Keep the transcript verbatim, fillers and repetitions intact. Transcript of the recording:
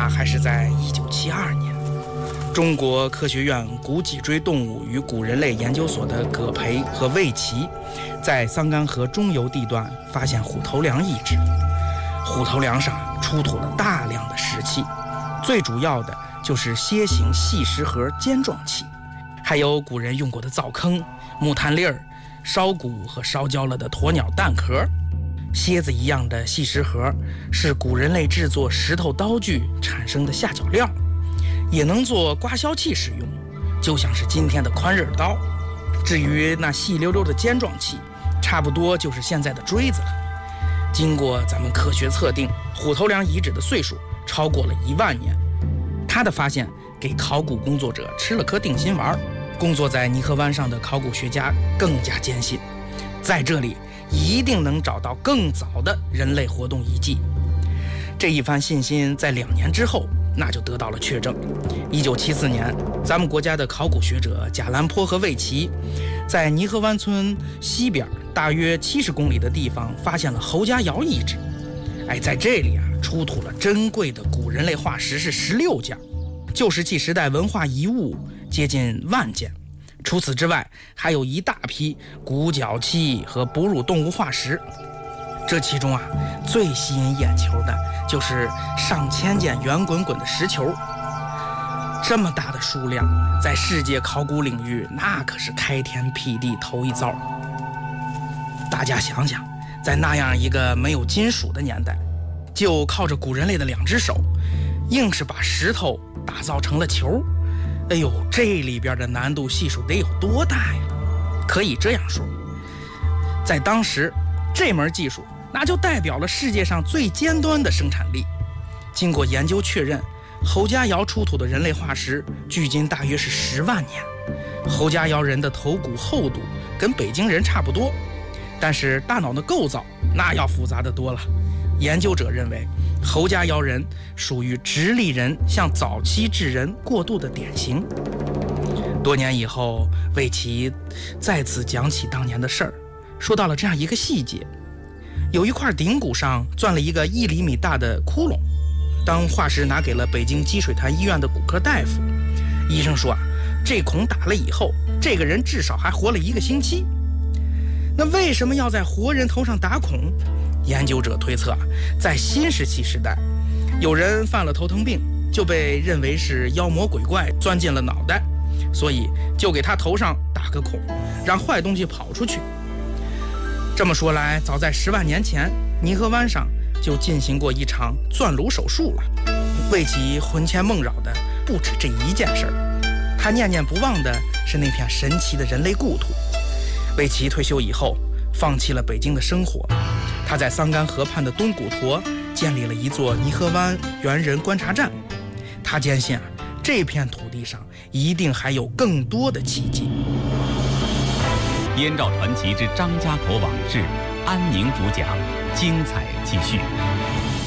那还是在一九七二年，中国科学院古脊椎动物与古人类研究所的葛培和魏奇，在桑干河中游地段发现虎头梁遗址。虎头梁上出土了大量的石器，最主要的就是楔形细石盒尖状器，还有古人用过的灶坑、木炭粒儿、烧骨和烧焦了的鸵鸟蛋壳。楔子一样的细石盒是古人类制作石头刀具产生的下脚料，也能做刮削器使用，就像是今天的宽刃刀。至于那细溜溜的尖状器，差不多就是现在的锥子了。经过咱们科学测定，虎头梁遗址的岁数超过了一万年。他的发现给考古工作者吃了颗定心丸，工作在泥河湾上的考古学家更加坚信，在这里一定能找到更早的人类活动遗迹。这一番信心在两年之后那就得到了确证。一九七四年，咱们国家的考古学者贾兰坡和魏奇在泥河湾村西边大约七十公里的地方发现了侯家窑遗址。哎，在这里啊，出土了珍贵的古人类化石是十六件，旧石器时代文化遗物接近万件。除此之外，还有一大批骨角器和哺乳动物化石。这其中啊，最吸引眼球的就是上千件圆滚滚的石球。这么大的数量，在世界考古领域那可是开天辟地头一遭。大家想想，在那样一个没有金属的年代，就靠着古人类的两只手，硬是把石头打造成了球。哎呦，这里边的难度系数得有多大呀？可以这样说，在当时，这门技术那就代表了世界上最尖端的生产力。经过研究确认，侯家窑出土的人类化石距今大约是十万年。侯家窑人的头骨厚度跟北京人差不多，但是大脑的构造那要复杂得多了。研究者认为，侯家窑人属于直立人向早期智人过渡的典型。多年以后，魏奇再次讲起当年的事儿，说到了这样一个细节：有一块顶骨上钻了一个一厘米大的窟窿。当化石拿给了北京积水潭医院的骨科大夫，医生说啊，这孔打了以后，这个人至少还活了一个星期。那为什么要在活人头上打孔？研究者推测，在新石器时代，有人犯了头疼病，就被认为是妖魔鬼怪钻进了脑袋，所以就给他头上打个孔，让坏东西跑出去。这么说来，早在十万年前，泥河湾上就进行过一场钻颅手术了。魏奇魂牵梦绕的不止这一件事儿，他念念不忘的是那片神奇的人类故土。魏奇退休以后，放弃了北京的生活，他在桑干河畔的东古坨建立了一座泥河湾猿人观察站。他坚信啊，这片土地上一定还有更多的奇迹。 燕赵传奇之张家口往事，安宁主讲，精彩继续。